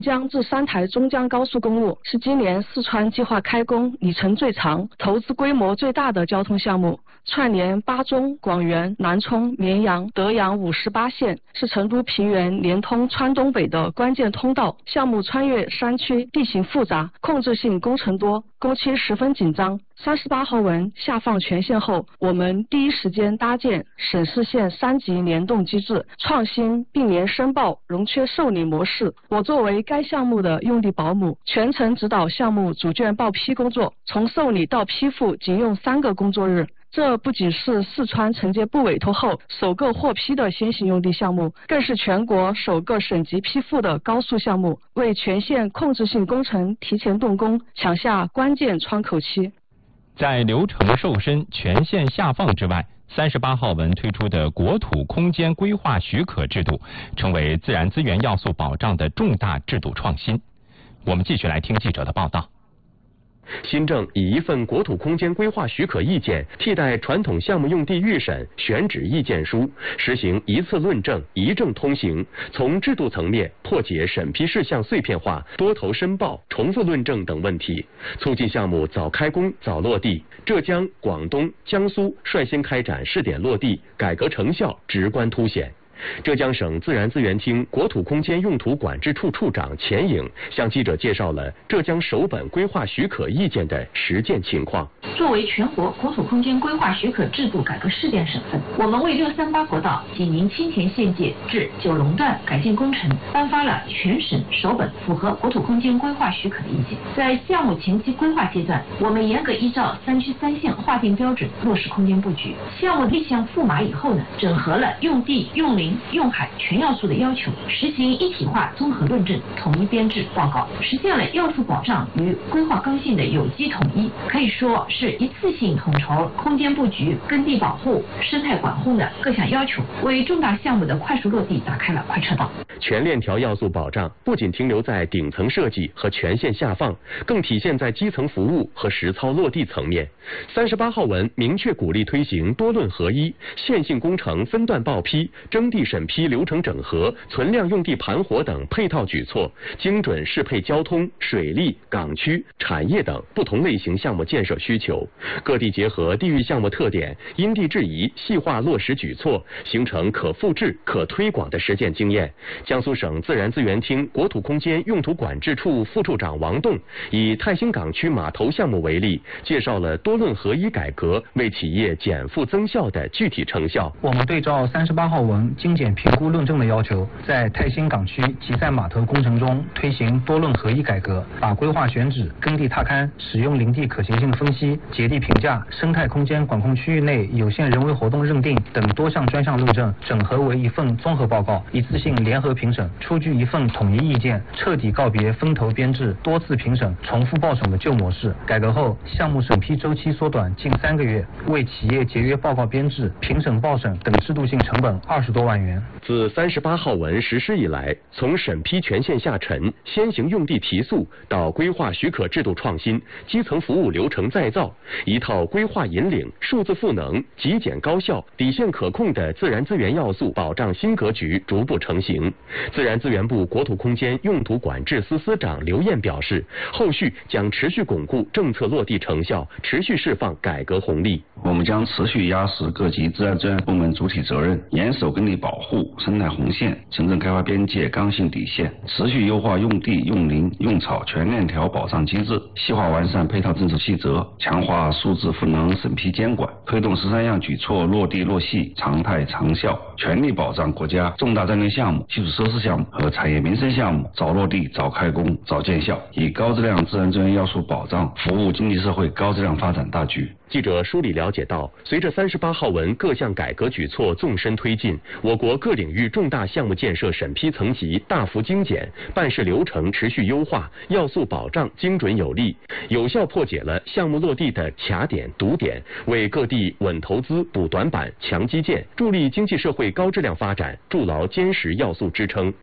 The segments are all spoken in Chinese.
江至三台中江高速公路是今年四川计划开工里程最长、投资规模最大的交通项目，串联巴中、广元、南充、绵阳、德阳58线，是成都平原连通川东北的关键通道。项目穿越山区，地形复杂，控制性工程多，工期十分紧张。38号文下放权限后，我们第一时间搭建省市县3级联动机制，创新并联申报、融缺受理模式。我作为该项目的用地保姆，全程指导项目主卷报批工作，从受理到批复仅用3个工作日。这不仅是四川承接部委托后首个获批的先行用地项目，更是全国首个省级批复的高速项目，为全县控制性工程提前动工，抢下关键窗口期。 在流程瘦身、权限下放之外，38号文推出的国土空间规划许可制度，成为自然资源要素保障的重大制度创新。我们继续来听记者的报道。 新政以一份国土空间规划许可意见替代传统项目用地预审、选址意见书，实行一次论证、一证通行，从制度层面破解审批事项碎片化、多头申报、重复论证等问题，促进项目早开工、早落地。浙江、广东、江苏率先开展试点落地，改革成效直观凸显。浙江省自然资源厅国土空间用途管制处处长钱颖向记者介绍了浙江首本规划许可意见的实践情况。 作为全国国土空间规划许可制度改革试点省份，我们为638国道济宁青田县界至九龙段改建工程颁发了全省首本符合国土空间规划许可的意见。在项目前期规划阶段，我们严格依照3区3县划定标准落实空间布局。项目立项驸马以后呢，整合了用地、用林、用海全要素的要求，实行一体化综合论证、统一编制报告，实现了要素保障与规划刚性的有机统一，可以说是一次性统筹空间布局、耕地保护、生态管控的各项要求，为重大项目的快速落地打开了快车道。 全链条要素保障不仅停留在顶层设计和权限下放，更体现在基层服务和实操落地层面。38号文明确鼓励推行多论合一、线性工程分段报批、征地审批流程整合、存量用地盘活等配套举措，精准适配交通、水利、港区、产业等不同类型项目建设需求，各地结合地域项目特点，因地制宜细化落实举措，形成可复制、可推广的实践经验。江苏省自然资源厅国土空间用途管制处副处长王栋以泰兴港区码头项目为例，介绍了多论合一改革为企业减负增效的具体成效。 我们对照38号文精简评估论证的要求，在泰兴港区集散码头工程中推行多论合一改革，把规划选址、耕地踏勘、使用林地可行性分析、节地评价、生态空间管控区域内有限人为活动认定等多项专项论证整合为一份综合报告，一次性联合评审，出具一份统一意见，彻底告别分头编制、多次评审、重复报审的旧模式。改革后，项目审批周期缩短近3个月，为企业节约报告编制、评审报审等制度性成本20多万元。 自38号文实施以来，从审批权限下沉、先行用地提速到规划许可制度创新、基层服务流程再造，一套规划引领、数字赋能、极简高效、底线可控的自然资源要素保障新格局逐步成型。自然资源部国土空间用途管制司司长刘燕表示，后续将持续巩固政策落地成效，持续释放改革红利。 我们将持续压实各级自然资源部门主体责任，严守耕地保护、生态红线、城镇开发边界刚性底线，持续优化用地、用林、用草全链条保障机制，细化完善配套政策细则，强化数字赋能审批监管，推动13项举措落地落细、常态长效，全力保障国家重大战略项目、基础设施项目和产业民生项目早落地、早开工、早见效，以高质量自然资源要素保障服务经济社会高质量发展大局。 记者梳理了解到，随着38号文各项改革举措纵深推进，我国各领域重大项目建设审批层级大幅精简，办事流程持续优化，要素保障精准有力，有效破解了项目落地的卡点、堵点，为各地稳投资、补短板、强基建，助力经济社会高质量发展，筑牢坚实要素支撑。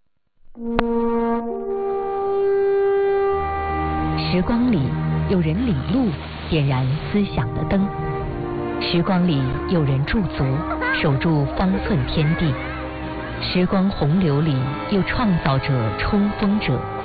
时光里有人领路，点燃思想的灯；时光里有人驻足，守住方寸天地。 时光洪流里有创造者、冲锋者，